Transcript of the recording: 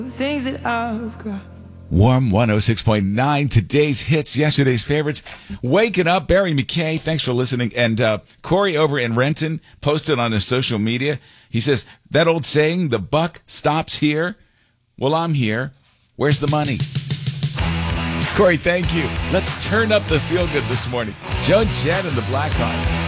Things that I've got. Warm 106.9, today's hits, yesterday's favorites. Waking up, Barry McKay, thanks for listening. And Corey over in Renton posted on his social media. He says, that old saying, the buck stops here. Well, I'm here. Where's the money? Corey, thank you. Let's turn up the feel-good this morning. Joan Jett and the Blackhawks.